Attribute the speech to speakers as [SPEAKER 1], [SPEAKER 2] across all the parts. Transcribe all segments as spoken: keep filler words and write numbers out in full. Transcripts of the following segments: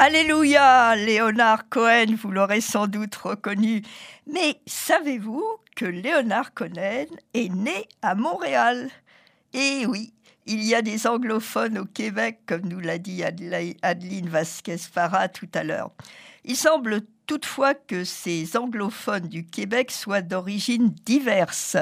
[SPEAKER 1] Alléluia, Léonard Cohen, vous l'aurez sans doute reconnu. Mais savez-vous que Léonard Cohen est né à Montréal? Et oui, il y a des anglophones au Québec, comme nous l'a dit Adeline Vasquez-Farah tout à l'heure. Il semble toutefois que ces anglophones du Québec soient d'origine diverse.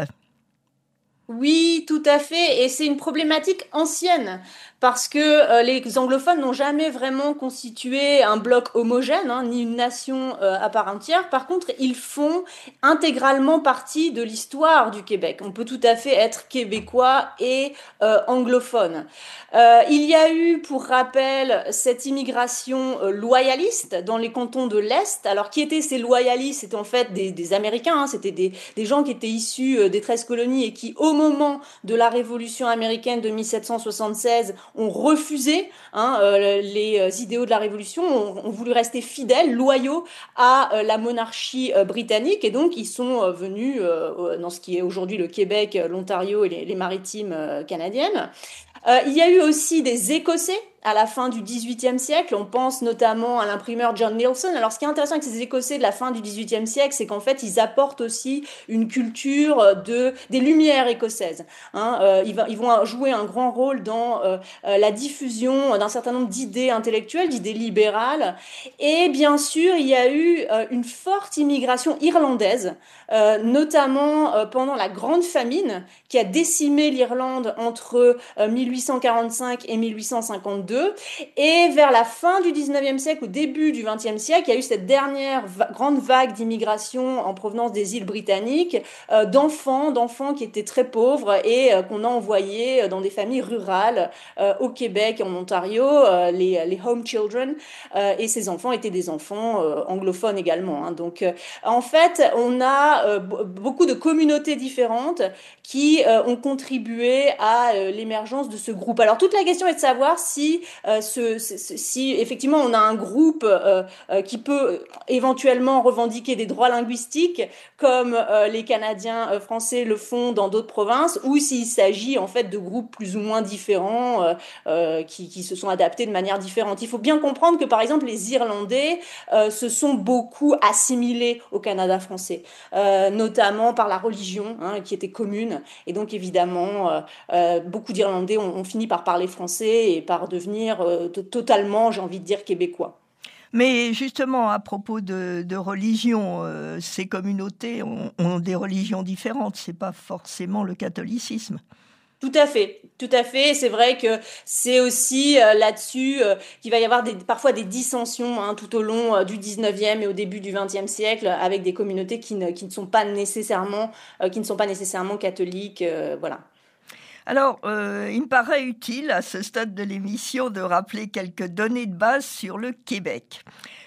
[SPEAKER 2] Oui, tout à fait, et c'est une problématique ancienne, parce que euh, les anglophones n'ont jamais vraiment constitué un bloc homogène, hein, ni une nation euh, à part entière. Par contre, ils font intégralement partie de l'histoire du Québec. On peut tout à fait être québécois et euh, anglophone. Euh, il y a eu, pour rappel, cette immigration euh, loyaliste dans les cantons de l'Est. Alors, qui étaient ces loyalistes? C'était en fait des, des Américains, hein, c'était des, des gens qui étaient issus euh, des treize colonies et qui, au moment de la Révolution américaine de mille sept cent soixante-seize, ont refusé hein, euh, les idéaux de la Révolution, ont, ont voulu rester fidèles, loyaux à euh, la monarchie euh, britannique, et donc ils sont euh, venus euh, dans ce qui est aujourd'hui le Québec, l'Ontario et les, les maritimes euh, canadiennes. Euh, il y a eu aussi des Écossais à la fin du dix-huitième siècle. On pense notamment à l'imprimeur John Neilson. Alors, ce qui est intéressant avec ces Écossais de la fin du dix-huitième siècle, c'est qu'en fait, ils apportent aussi une culture de, des Lumières écossaises. Hein, euh, ils, va, ils vont jouer un grand rôle dans euh, la diffusion d'un certain nombre d'idées intellectuelles, d'idées libérales. Et bien sûr, il y a eu euh, une forte immigration irlandaise, euh, notamment euh, pendant la Grande Famine, qui a décimé l'Irlande entre euh, mille huit cent quarante-cinq et mille huit cent cinquante-deux. Et vers la fin du dix-neuvième siècle, au début du vingtième siècle, il y a eu cette dernière va- grande vague d'immigration en provenance des îles britanniques, euh, d'enfants, d'enfants qui étaient très pauvres et euh, qu'on a envoyés dans des familles rurales euh, au Québec et en Ontario, euh, les, les home children. Euh, et ces enfants étaient des enfants euh, anglophones également. Hein. Donc, euh, en fait, on a euh, beaucoup de communautés différentes qui euh, ont contribué à euh, l'émergence de ce groupe. Alors toute la question est de savoir si, euh, ce, ce, si effectivement on a un groupe euh, euh, qui peut éventuellement revendiquer des droits linguistiques comme euh, les Canadiens euh, français le font dans d'autres provinces, ou s'il s'agit en fait de groupes plus ou moins différents euh, euh, qui, qui se sont adaptés de manière différente. Il faut bien comprendre que par exemple les Irlandais euh, se sont beaucoup assimilés au Canada français, euh, notamment par la religion hein, qui était commune. Et donc, évidemment, euh, euh, beaucoup d'Irlandais ont, ont fini par parler français et par devenir euh, t- totalement, j'ai envie de dire, québécois.
[SPEAKER 1] Mais justement, à propos de, de religion, euh, ces communautés ont, ont des religions différentes. C'est pas forcément le catholicisme.
[SPEAKER 2] Tout à fait, tout à fait. C'est vrai que c'est aussi euh, là-dessus euh, qu'il va y avoir des, parfois des dissensions hein, tout au long euh, du dix-neuvième et au début du vingtième siècle avec des communautés qui ne, qui ne sont pas nécessairement, euh, qui ne sont pas nécessairement catholiques. Euh, voilà.
[SPEAKER 1] Alors, euh, il me paraît utile à ce stade de l'émission de rappeler quelques données de base sur le Québec.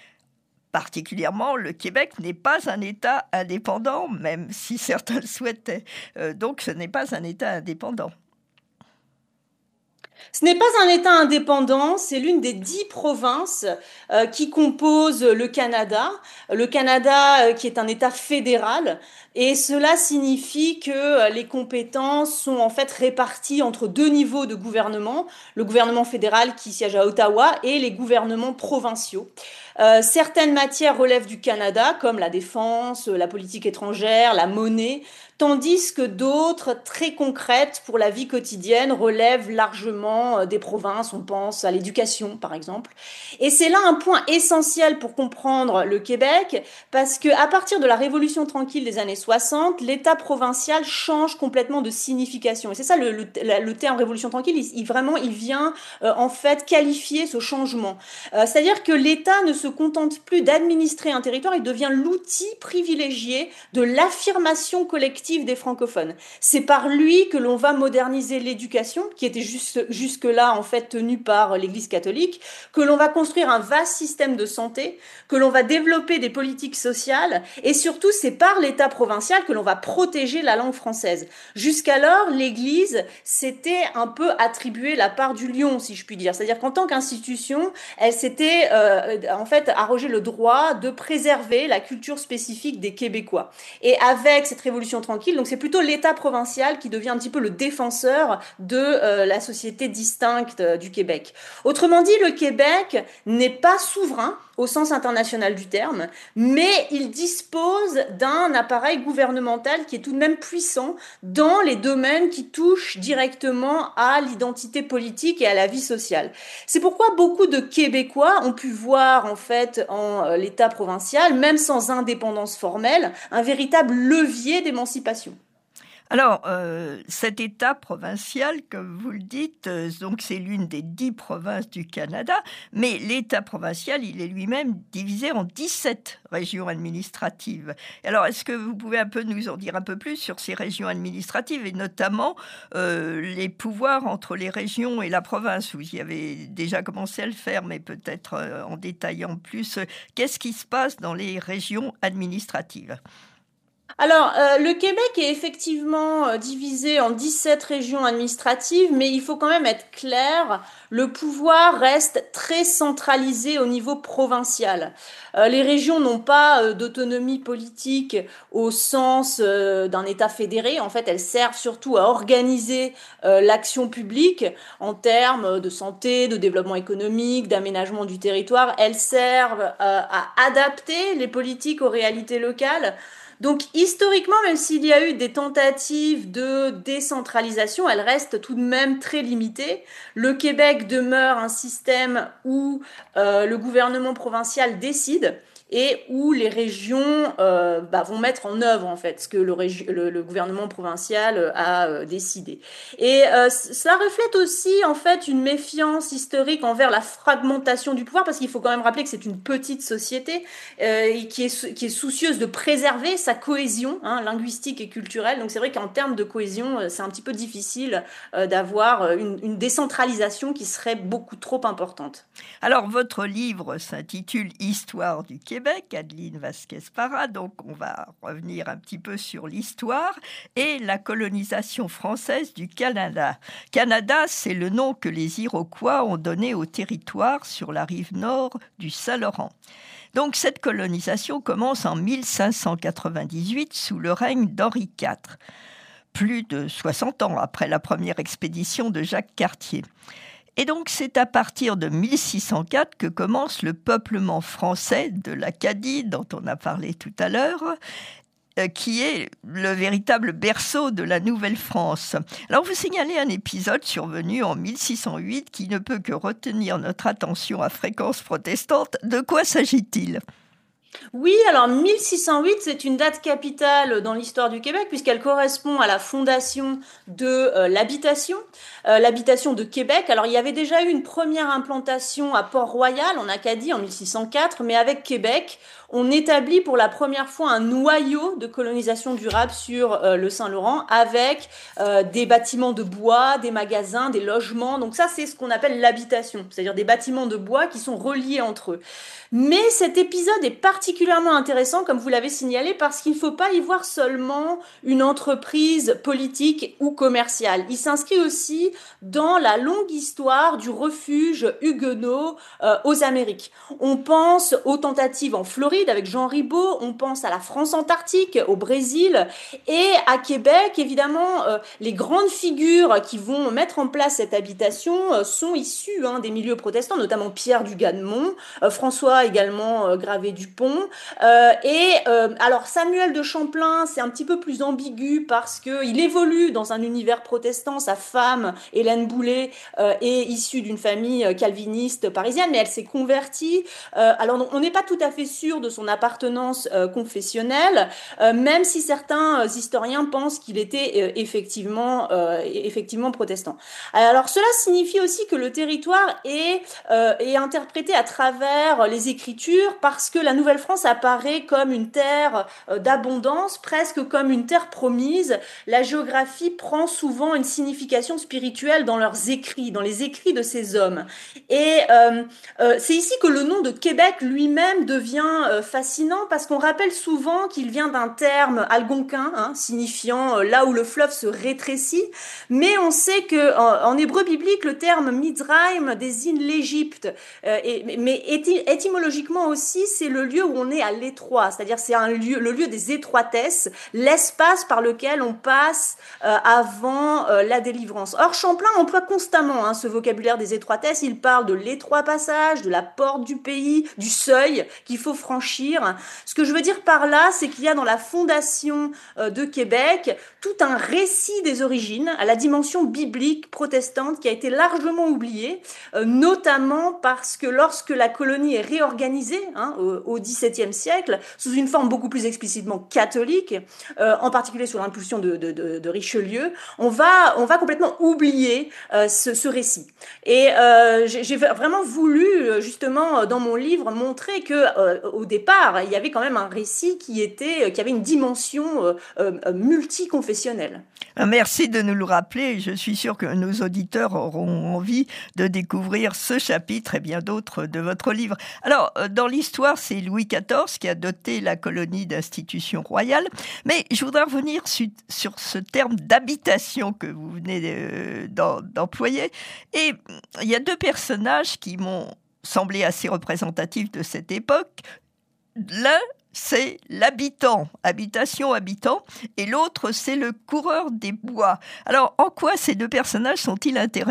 [SPEAKER 1] Particulièrement, le Québec n'est pas un État indépendant, même si certains le souhaitaient. Euh, donc, ce n'est pas un État indépendant.
[SPEAKER 2] Ce n'est pas un État indépendant, c'est l'une des dix provinces euh, qui composent le Canada. Le Canada euh, qui est un État fédéral. Et cela signifie que euh, les compétences sont en fait réparties entre deux niveaux de gouvernement, le gouvernement fédéral qui siège à Ottawa et les gouvernements provinciaux. Euh, certaines matières relèvent du Canada, comme la défense, la politique étrangère, la monnaie, tandis que d'autres, très concrètes pour la vie quotidienne, relèvent largement euh, des provinces. On pense à l'éducation, par exemple. Et c'est là un point essentiel pour comprendre le Québec, parce que à partir de la Révolution tranquille des années soixante, l'État provincial change complètement de signification. Et c'est ça le, le, le terme Révolution tranquille, il, il vraiment, il vient euh, en fait qualifier ce changement. Euh, c'est-à-dire que l'État ne se contente plus d'administrer un territoire, il devient l'outil privilégié de l'affirmation collective des francophones. C'est par lui que l'on va moderniser l'éducation, qui était juste, jusque-là en fait tenue par l'Église catholique, que l'on va construire un vaste système de santé, que l'on va développer des politiques sociales, et surtout c'est par l'État provincial provinciale que l'on va protéger la langue française. Jusqu'alors, l'Église s'était un peu attribué la part du lion, si je puis dire. C'est-à-dire qu'en tant qu'institution, elle s'était euh, en fait arrogé le droit de préserver la culture spécifique des Québécois. Et avec cette révolution tranquille, donc c'est plutôt l'État provincial qui devient un petit peu le défenseur de euh, la société distincte euh, du Québec. Autrement dit, le Québec n'est pas souverain au sens international du terme, mais il dispose d'un appareil gouvernemental qui est tout de même puissant dans les domaines qui touchent directement à l'identité politique et à la vie sociale. C'est pourquoi beaucoup de Québécois ont pu voir en fait en euh, l'État provincial, même sans indépendance formelle, un véritable levier d'émancipation.
[SPEAKER 1] Alors, euh, cet État provincial, comme vous le dites, euh, donc c'est l'une des dix provinces du Canada, mais l'État provincial, il est lui-même divisé en dix-sept régions administratives. Alors, est-ce que vous pouvez un peu nous en dire un peu plus sur ces régions administratives et notamment euh, les pouvoirs entre les régions et la province? Vous y avez déjà commencé à le faire, mais peut-être euh, en détaillant plus. Euh, qu'est-ce qui se passe dans les régions administratives?
[SPEAKER 2] Alors, euh, le Québec est effectivement euh, divisé en dix-sept régions administratives, mais il faut quand même être clair, le pouvoir reste très centralisé au niveau provincial. Euh, les régions n'ont pas euh, d'autonomie politique au sens euh, d'un État fédéré. En fait, elles servent surtout à organiser euh, l'action publique en termes de santé, de développement économique, d'aménagement du territoire. Elles servent euh, à adapter les politiques aux réalités locales. Donc historiquement, même s'il y a eu des tentatives de décentralisation, elles restent tout de même très limitées. Le Québec demeure un système où euh, le gouvernement provincial décide et où les régions euh, bah, vont mettre en œuvre en fait ce que le, régi- le, le gouvernement provincial a euh, décidé. Et euh, cela reflète aussi en fait une méfiance historique envers la fragmentation du pouvoir, parce qu'il faut quand même rappeler que c'est une petite société euh, qui, est, qui est soucieuse de préserver sa cohésion hein, linguistique et culturelle. Donc c'est vrai qu'en termes de cohésion, c'est un petit peu difficile euh, d'avoir une, une décentralisation qui serait beaucoup trop importante.
[SPEAKER 1] Alors, votre livre s'intitule Histoire du Québec, Adeline Vasquez-Para, donc on va revenir un petit peu sur l'histoire et la colonisation française du Canada. Canada, c'est le nom que les Iroquois ont donné au territoire sur la rive nord du Saint-Laurent. Donc cette colonisation commence en mille cinq cent quatre-vingt-dix-huit sous le règne d'Henri quatre, plus de soixante ans après la première expédition de Jacques Cartier. Et donc c'est à partir de mille six cent quatre que commence le peuplement français de l'Acadie, dont on a parlé tout à l'heure, euh, qui est le véritable berceau de la Nouvelle-France. Alors vous signalez un épisode survenu en mille six cent huit qui ne peut que retenir notre attention à fréquence protestante. De quoi s'agit-il ?
[SPEAKER 2] Oui, alors mille six cent huit, c'est une date capitale dans l'histoire du Québec puisqu'elle correspond à la fondation de euh, l'habitation, euh, l'habitation de Québec. Alors il y avait déjà eu une première implantation à Port-Royal en Acadie en mille six cent quatre, mais avec Québec, on établit pour la première fois un noyau de colonisation durable sur euh, le Saint-Laurent avec euh, des bâtiments de bois, des magasins, des logements. Donc ça, c'est ce qu'on appelle l'habitation, c'est-à-dire des bâtiments de bois qui sont reliés entre eux. Mais cet épisode est particulièrement intéressant, comme vous l'avez signalé, parce qu'il ne faut pas y voir seulement une entreprise politique ou commerciale. Il s'inscrit aussi dans la longue histoire du refuge huguenot euh, aux Amériques. On pense aux tentatives en Floride avec Jean Ribault, on pense à la France antarctique, au Brésil, et à Québec, évidemment, euh, les grandes figures qui vont mettre en place cette habitation euh, sont issues hein, des milieux protestants, notamment Pierre du Gademont, euh, François également euh, Gravé-Dupont. Euh, et euh, alors Samuel de Champlain, c'est un petit peu plus ambigu parce qu'il évolue dans un univers protestant. Sa femme, Hélène Boulet, euh, est issue d'une famille calviniste parisienne, mais elle s'est convertie. Euh, alors on n'est pas tout à fait sûr de son appartenance euh, confessionnelle, euh, même si certains historiens pensent qu'il était euh, effectivement, euh, effectivement protestant. Alors cela signifie aussi que le territoire est, euh, est interprété à travers les écritures parce que la Nouvelle-France apparaît comme une terre d'abondance, presque comme une terre promise. La géographie prend souvent une signification spirituelle dans leurs écrits, dans les écrits de ces hommes. Et euh, euh, c'est ici que le nom de Québec lui-même devient euh, euh, fascinant parce qu'on rappelle souvent qu'il vient d'un terme algonquin, hein, signifiant euh, là où le fleuve se rétrécit, mais on sait que en, en hébreu biblique, le terme Mitzrayim désigne l'Égypte, euh, et, mais éty- étymologiquement aussi, c'est le lieu où on est à l'étroit, c'est-à-dire c'est un lieu, le lieu des étroitesses, l'espace par lequel on passe euh, avant euh, la délivrance. Or, Champlain emploie constamment hein, ce vocabulaire des étroitesses. Il parle de l'étroit passage, de la porte du pays, du seuil qu'il faut franchir. Ce que je veux dire par là, c'est qu'il y a dans la fondation euh, de Québec tout un récit des origines à la dimension biblique protestante qui a été largement oubliée, euh, notamment parce que lorsque la colonie est réorganisée hein, au dix-septième siècle, sous une forme beaucoup plus explicitement catholique, euh, en particulier sous l'impulsion de, de, de, de Richelieu, on va, on va complètement oublier euh, ce, ce récit. Et euh, j'ai vraiment voulu, justement, dans mon livre, montrer que euh, au départ, il y avait quand même un récit qui était, qui avait une dimension euh, euh, multiconfessionnelle.
[SPEAKER 1] Merci de nous le rappeler. Je suis sûre que nos auditeurs auront envie de découvrir ce chapitre et bien d'autres de votre livre. Alors, dans l'histoire, c'est Louis quatorze qui a doté la colonie d'institutions royales. Mais je voudrais revenir su- sur ce terme d'habitation que vous venez euh, d'employer. Et il y a deux personnages qui m'ont semblé assez représentatifs de cette époque. L'un, c'est l'habitant, habitation, habitant, et l'autre, c'est le coureur des bois. Alors, en quoi ces deux personnages sont-ils intéressants ?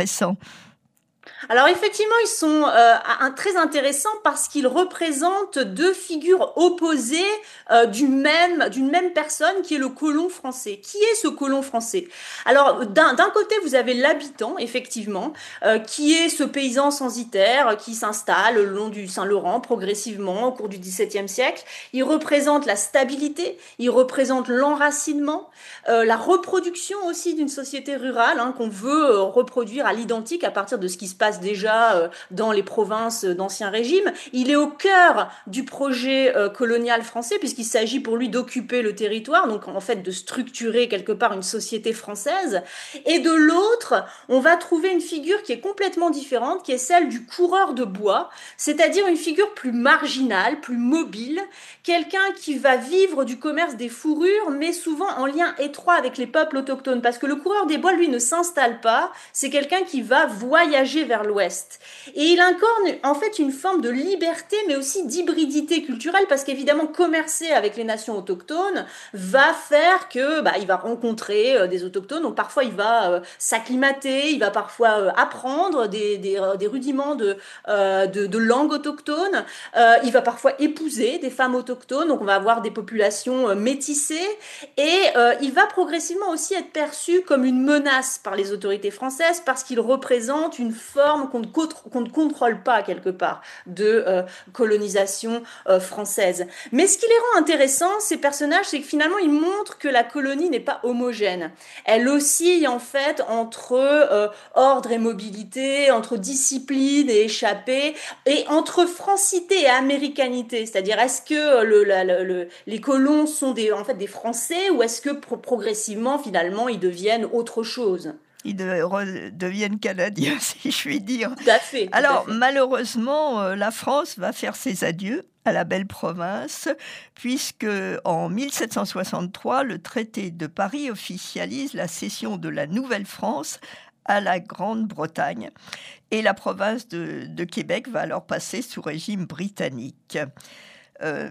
[SPEAKER 2] Alors effectivement, ils sont euh, un, très intéressants parce qu'ils représentent deux figures opposées euh, du même, d'une même personne qui est le colon français. Qui est ce colon français ? Alors d'un, d'un côté, vous avez l'habitant, effectivement, euh, qui est ce paysan censitaire qui s'installe le long du Saint-Laurent progressivement au cours du dix-septième siècle. Il représente la stabilité, il représente l'enracinement, euh, la reproduction aussi d'une société rurale hein, qu'on veut euh, reproduire à l'identique à partir de ce qui se passe déjà dans les provinces d'Ancien Régime. Il est au cœur du projet colonial français puisqu'il s'agit pour lui d'occuper le territoire, donc en fait de structurer quelque part une société française. Et de l'autre, on va trouver une figure qui est complètement différente, qui est celle du coureur de bois, c'est-à-dire une figure plus marginale, plus mobile, quelqu'un qui va vivre du commerce des fourrures, mais souvent en lien étroit avec les peuples autochtones, parce que le coureur des bois, lui, ne s'installe pas, c'est quelqu'un qui va voyager vers l'ouest. Et il incarne en fait une forme de liberté, mais aussi d'hybridité culturelle, parce qu'évidemment, commercer avec les nations autochtones va faire que bah, il va rencontrer euh, des autochtones, donc parfois il va euh, s'acclimater, il va parfois euh, apprendre des, des, euh, des rudiments de, euh, de, de langue autochtone, euh, il va parfois épouser des femmes autochtones, donc on va avoir des populations euh, métissées, et euh, il va progressivement aussi être perçu comme une menace par les autorités françaises, parce qu'il représente une forme qu'on ne, qu'on ne contrôle pas quelque part de euh, colonisation euh, française. Mais ce qui les rend intéressants, ces personnages, c'est que finalement ils montrent que la colonie n'est pas homogène. Elle oscille en fait entre euh, ordre et mobilité, entre discipline et échappée, et entre francité et américanité. C'est-à-dire, est-ce que le, la, le, les colons sont des, en fait des Français ou est-ce que pro- progressivement finalement ils deviennent autre chose ?
[SPEAKER 1] Ils de, deviennent canadiens, si je puis dire.
[SPEAKER 2] Tout à fait. Tout
[SPEAKER 1] Alors,
[SPEAKER 2] à fait.
[SPEAKER 1] malheureusement, la France va faire ses adieux à la belle province, puisque en mille sept cent soixante-trois, le traité de Paris officialise la cession de la Nouvelle-France à la Grande-Bretagne. Et la province de, de Québec va alors passer sous régime britannique. Euh,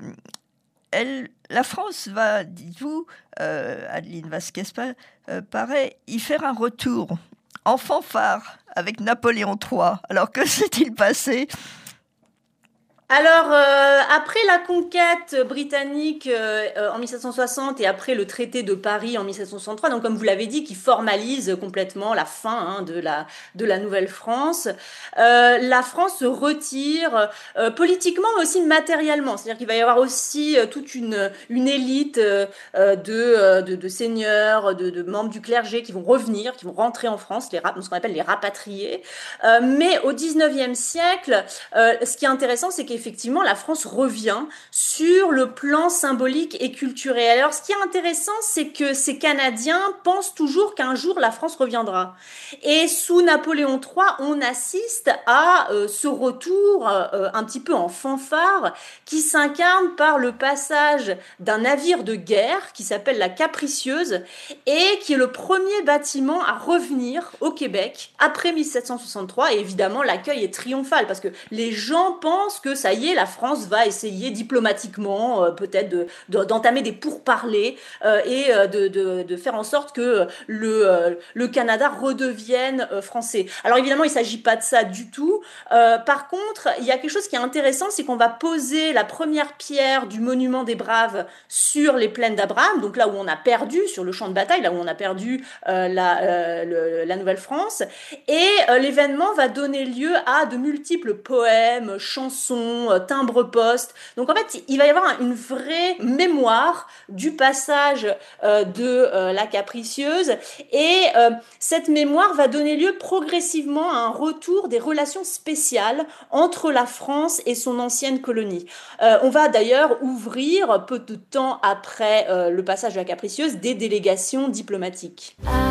[SPEAKER 1] Elle, la France va, dites-vous, euh, Adeline Vasquez euh, paraît y faire un retour en fanfare avec Napoléon trois. Alors que s'est-il passé ?
[SPEAKER 2] Alors, euh, après la conquête britannique euh, en mille sept cent soixante et après le traité de Paris en mille sept cent soixante-trois, donc comme vous l'avez dit, qui formalise complètement la fin hein, de la de la Nouvelle-France, euh, la France se retire euh, politiquement mais aussi matériellement. C'est-à-dire qu'il va y avoir aussi euh, toute une une élite euh, de, de de seigneurs, de, de membres du clergé qui vont revenir, qui vont rentrer en France, les rap- ce qu'on appelle les rapatriés. Euh, mais au dix-neuvième siècle, euh, ce qui est intéressant, c'est qu'effectivement qu'effectivement la France revient sur le plan symbolique et culturel. Alors ce qui est intéressant, c'est que ces Canadiens pensent toujours qu'un jour la France reviendra. Et sous Napoléon trois, on assiste à euh, ce retour euh, un petit peu en fanfare qui s'incarne par le passage d'un navire de guerre qui s'appelle la Capricieuse et qui est le premier bâtiment à revenir au Québec après mille sept cent soixante-trois. Et évidemment, l'accueil est triomphal parce que les gens pensent que ça y est, la France va essayer diplomatiquement euh, peut-être de, de, d'entamer des pourparlers euh, et euh, de, de, de faire en sorte que le, euh, le Canada redevienne euh, français. Alors évidemment, il ne s'agit pas de ça du tout. Euh, par contre, il y a quelque chose qui est intéressant, c'est qu'on va poser la première pierre du monument des Braves sur les plaines d'Abraham, donc là où on a perdu, sur le champ de bataille, là où on a perdu euh, la, euh, le, la Nouvelle-France. Et euh, l'événement va donner lieu à de multiples poèmes, chansons, euh, timbres-poste. Donc en fait, il va y avoir une vraie mémoire du passage euh, de euh, la Capricieuse. Et euh, cette mémoire va donner lieu progressivement à un retour des relations spéciales entre la France et son ancienne colonie. Euh, on va d'ailleurs ouvrir, peu de temps après euh, le passage de la Capricieuse, des délégations diplomatiques. Ah.